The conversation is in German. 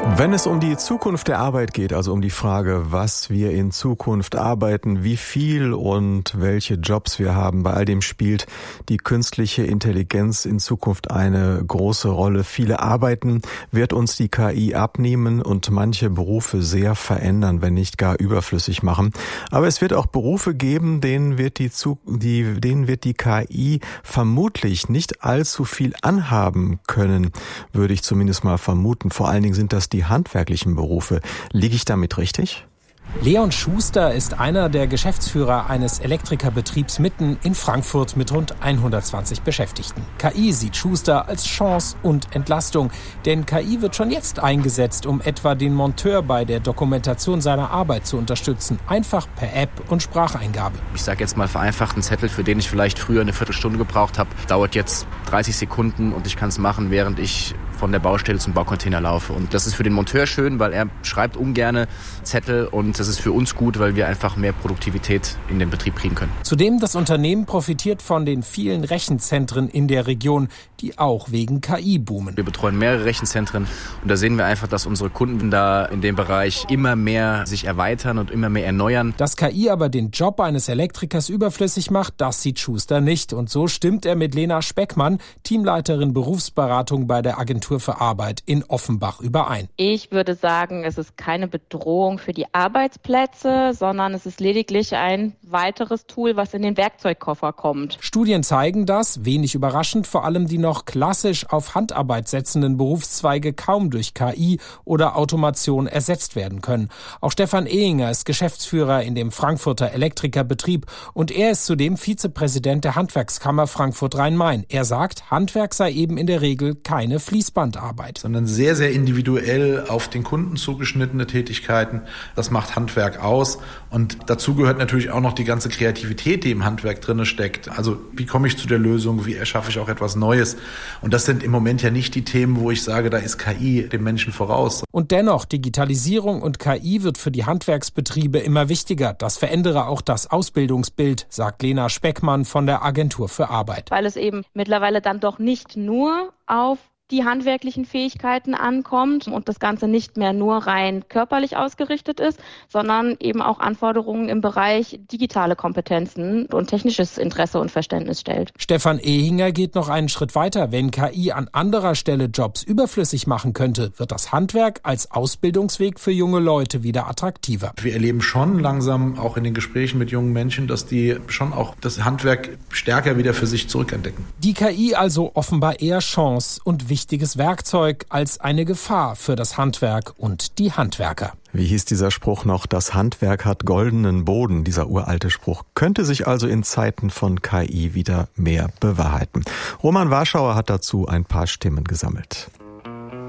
Wenn es um die Zukunft der Arbeit geht, also um die Frage, was wir in Zukunft arbeiten, wie viel und welche Jobs wir haben, bei all dem spielt die künstliche Intelligenz in Zukunft eine große Rolle. Viele Arbeiten wird uns die KI abnehmen und manche Berufe sehr verändern, wenn nicht gar überflüssig machen. Aber es wird auch Berufe geben, denen wird die KI vermutlich nicht allzu viel anhaben können, würde ich zumindest mal vermuten. Vor allen Dingen sind das die handwerklichen Berufe. Liege ich damit richtig? Leon Schuster ist einer der Geschäftsführer eines Elektrikerbetriebs mitten in Frankfurt mit rund 120 Beschäftigten. KI sieht Schuster als Chance und Entlastung, denn KI wird schon jetzt eingesetzt, um etwa den Monteur bei der Dokumentation seiner Arbeit zu unterstützen, einfach per App und Spracheingabe. Ich sage jetzt mal vereinfacht, einen Zettel, für den ich vielleicht früher eine Viertelstunde gebraucht habe, dauert jetzt 30 Sekunden und ich kann es machen, während ich von der Baustelle zum Baucontainer laufe. Und das ist für den Monteur schön, weil er schreibt ungerne Zettel und das ist für uns gut, weil wir einfach mehr Produktivität in den Betrieb kriegen können. Zudem, das Unternehmen profitiert von den vielen Rechenzentren in der Region, die auch wegen KI boomen. Wir betreuen mehrere Rechenzentren und da sehen wir einfach, dass unsere Kunden da in dem Bereich immer mehr sich erweitern und immer mehr erneuern. Dass KI aber den Job eines Elektrikers überflüssig macht, das sieht Schuster nicht. Und so stimmt er mit Lena Speckmann, Teamleiterin Berufsberatung bei der Agentur für Arbeit in Offenbach, überein. Ich würde sagen, es ist keine Bedrohung für die Arbeitsplätze, sondern es ist lediglich ein weiteres Tool, was in den Werkzeugkoffer kommt. Studien zeigen das, wenig überraschend, vor allem die noch klassisch auf Handarbeit setzenden Berufszweige kaum durch KI oder Automation ersetzt werden können. Auch Stefan Ehinger ist Geschäftsführer in dem Frankfurter Elektrikerbetrieb und er ist zudem Vizepräsident der Handwerkskammer Frankfurt-Rhein-Main. Er sagt, Handwerk sei eben in der Regel keine Fließbandarbeit. Sondern sehr, sehr individuell auf den Kunden zugeschnittene Tätigkeiten. Das macht Handwerk aus. Und dazu gehört natürlich auch noch die ganze Kreativität, die im Handwerk drin steckt. Also wie komme ich zu der Lösung, wie erschaffe ich auch etwas Neues? Und das sind im Moment ja nicht die Themen, wo ich sage, da ist KI dem Menschen voraus. Und dennoch, Digitalisierung und KI wird für die Handwerksbetriebe immer wichtiger. Das verändere auch das Ausbildungsbild, sagt Lena Speckmann von der Agentur für Arbeit. Weil es eben mittlerweile dann doch nicht nur auf die handwerklichen Fähigkeiten ankommt und das Ganze nicht mehr nur rein körperlich ausgerichtet ist, sondern eben auch Anforderungen im Bereich digitale Kompetenzen und technisches Interesse und Verständnis stellt. Stefan Ehinger geht noch einen Schritt weiter. Wenn KI an anderer Stelle Jobs überflüssig machen könnte, wird das Handwerk als Ausbildungsweg für junge Leute wieder attraktiver. Wir erleben schon langsam auch in den Gesprächen mit jungen Menschen, dass die schon auch das Handwerk stärker wieder für sich zurückentdecken. Die KI also offenbar eher Chance und wichtiges Werkzeug als eine Gefahr für das Handwerk und die Handwerker. Wie hieß dieser Spruch noch? Das Handwerk hat goldenen Boden. Dieser uralte Spruch könnte sich also in Zeiten von KI wieder mehr bewahrheiten. Roman Warschauer hat dazu ein paar Stimmen gesammelt.